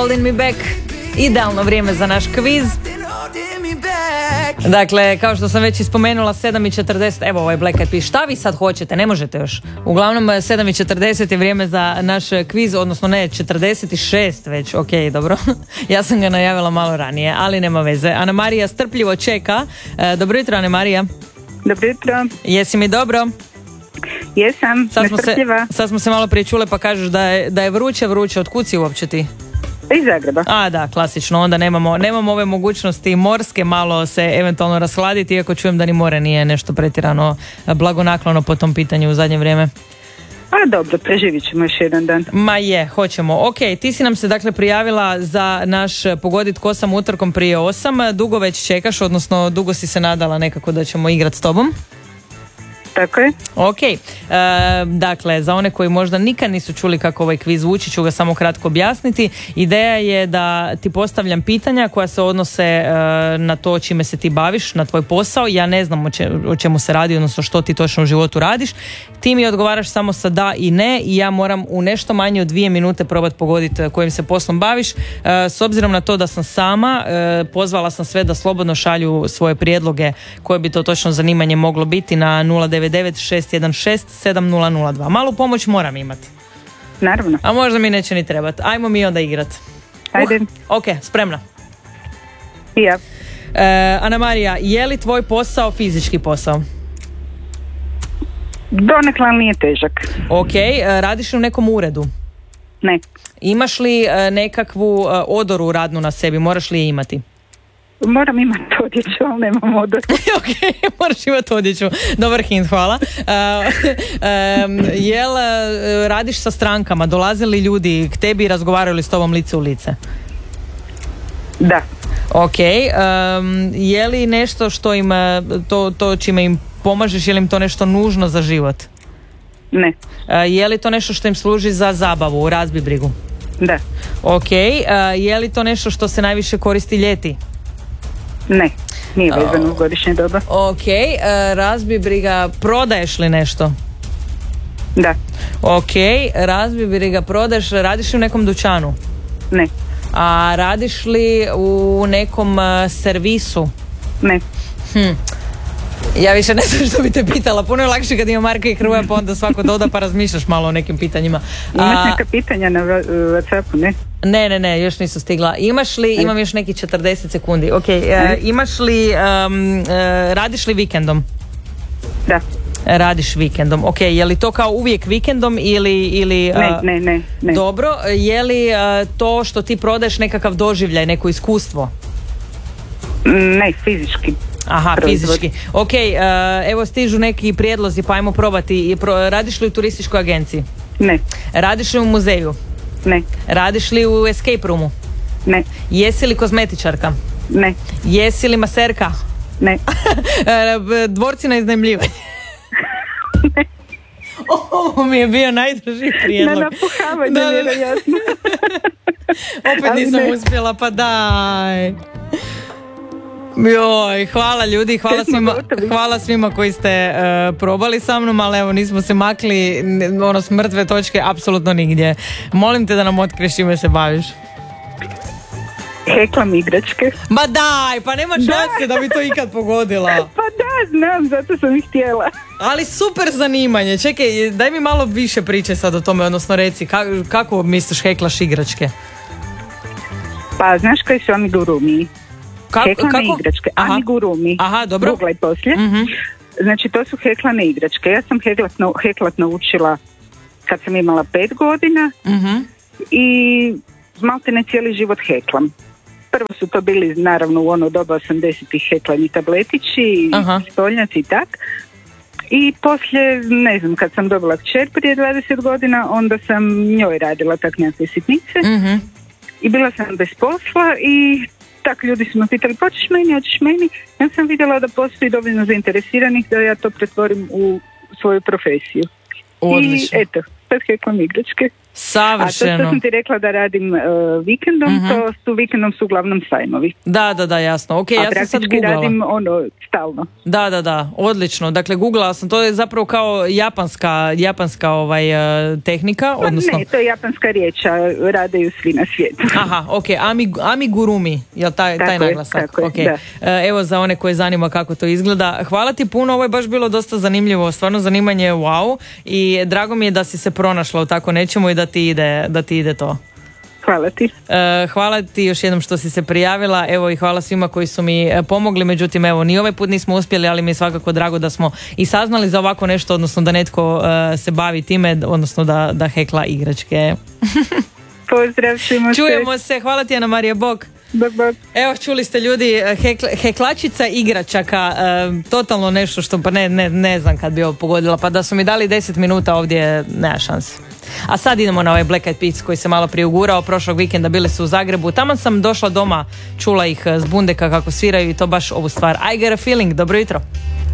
Holding Me Back. Idealno vrijeme za naš kviz. Dakle, kao što sam već ispomenula, 7:40, evo ovaj Black Eyed Peas, šta vi sad hoćete, ne možete još. Uglavnom, 7:40 je vrijeme za naš kviz, odnosno ne, 46 već, ok, dobro. Ja sam ga najavila malo ranije, ali nema veze. Ana Marija strpljivo čeka. Dobro jutro, Ana Marija. Dobro jutro. Jesi mi dobro? Jesam, nestrpljiva. Sad smo se malo prije čule pa kažeš da je vruće, od kud si uopće ti? Iz Zagreba. A da, klasično, onda nemamo ove mogućnosti morske malo se eventualno rashladiti, iako čujem da ni more nije nešto pretjerano blagonaklono po tom pitanju u zadnje vrijeme. A dobro, preživit ćemo još jedan dan. Ma je, hoćemo. Ok, ti si nam se dakle prijavila za naš Pogodit ko sam utorkom prije 8. Dugo već čekaš, odnosno dugo si se nadala nekako da ćemo igrati s tobom. Tako je. Ok, dakle, za one koji možda nikad nisu čuli kako ovaj kviz zvuči, ću ga samo kratko objasniti. Ideja je da ti postavljam pitanja koja se odnose na to čime se ti baviš, na tvoj posao. Ja ne znam o čemu se radi, odnosno što ti točno u životu radiš. Ti mi odgovaraš samo sa da i ne i ja moram u nešto manje od 2 minute probati pogoditi kojim se poslom baviš. S obzirom na to da sam sama, pozvala sam sve da slobodno šalju svoje prijedloge koje bi to točno zanimanje moglo biti na 099-616-7002. Malu pomoć moram imati. Naravno. A možda mi neće ni trebati. Ajmo mi onda igrat. Ajde. Ok, spremna. I ja. Ana Marija, je li tvoj posao fizički posao? Donekle nije težak. Ok, radiš li u nekom uredu? Ne. Imaš li nekakvu odoru radnu na sebi? Moraš li je imati? Moram imati odjeću, ali nemam odor. Ok, moraš imati odjeću. Dobar hint, hvala. Jel radiš sa strankama? Dolazili ljudi k tebi i razgovarali s tobom lice u lice? Da. Ok, je li nešto što im, to čime im pomažeš, je li im to nešto nužno za život? Ne. Je li to nešto što im služi za zabavu, razbi brigu? Da. Ok, je li to nešto što se najviše koristi ljeti? Ne, nije vezano u godišnje doba. Ok, razbi briga, prodaješ li nešto? Da. Ok, razbi briga, prodaješ, radiš li u nekom dućanu? Ne. A radiš li u nekom servisu? Ne. Ja više ne znam što bi te pitala. Puno je lakše kad ima Marka i Hrvoja, pa onda svako doda pa razmišljaš malo o nekim pitanjima. Imaš neka pitanja na WhatsAppu, ne? Ne, još nisu stigla. Imaš li, imam još neki 40 sekundi. Ok, imaš li, radiš li vikendom? Da. Radiš vikendom. Ok, je li to kao uvijek vikendom ili Ne. Dobro, je li to što ti prodaješ nekakav doživljaj, neko iskustvo? Ne, fizički. Aha, proizvod. fizički. Ok, evo stižu neki prijedlozi pa ajmo probati. Radiš li u turističkoj agenciji? Ne. Radiš li u muzeju? Ne. Radiš li u escape roomu? Ne. Jesi li kozmetičarka? Ne. Jesi li maserka? Ne. Dvorci na iznajmljivanje? Ne. Ovo mi je bio najdraži prijedlog. Na napuhavanje, vjerojatno. Opet nisam uspjela, pa daj. Joj, hvala ljudi, hvala svima koji ste probali sa mnom, ali evo nismo se makli s mrtve točke apsolutno nigdje. Molim te da nam otkriješ čime se baviš. Heklam igračke. Ma daj, pa nema šanse da bi to ikad pogodila. Pa da, znam, zato sam ih htjela. Ali super zanimanje. Čekaj, daj mi malo više priče sad o tome, odnosno reci, kako misliš heklaš igračke? Pa znaš koji su amigurumi? Heklane igračke, amigurumi. Aha, dobro. Googlaj poslije. Znači, to su heklane igračke. Ja sam heklat naučila kad sam imala 5 godina i maltene cijeli život heklam. Prvo su to bili, naravno, u ono doba 80-ih heklani tabletići, stolnjaci i tak. I poslije, ne znam, kad sam dobila kćer prije 20 godina, onda sam njoj radila tak nekakve sitnice. I bila sam bez posla i tak ljudi su me pitali, hoćeš meni? Ja sam vidjela da postoji dovoljno zainteresiranih da ja to pretvorim u svoju profesiju. Odlično. I eto, sad heklam igračke. Savršeno. A to što sam ti rekla da radim vikendom, vikendom su uglavnom sajmovi. Da, jasno. Okay, ja sam sad googlala. radim stalno. Da, odlično. Dakle, googlala sam, to je zapravo kao japanska tehnika. Pa odnosno... Ne, to je japanska riječ, a rade ju svi na svijetu. Aha, ok, amigurumi, jel taj naglasak? Tako okay. je, da. Evo za one koje zanima kako to izgleda. Hvala ti puno, ovo je baš bilo dosta zanimljivo, stvarno zanimanje wow i drago mi je da si se pronašla u tako nečemu i da ti ide to. Hvala ti. Hvala ti još jednom što si se prijavila, evo i hvala svima koji su mi pomogli, međutim evo ni ovaj put nismo uspjeli, ali mi je svakako drago da smo i saznali za ovako nešto, odnosno da netko se bavi time, odnosno da hekla igračke. Pozdrav, čujemo se, hvala ti Ana Marija, bok. Bok. Evo čuli ste ljudi, heklačica igračaka, totalno nešto što pa ne znam kad bi ovo pogodila, pa da su mi dali 10 minuta ovdje nema šanse. A sad idemo na ovaj Black Eyed Peas koji se malo prije ugurao, prošlog vikenda bili su u Zagrebu, tamo sam došla doma, čula ih s Bundeka kako sviraju i to baš ovu stvar I Got a Feeling. Dobro jutro.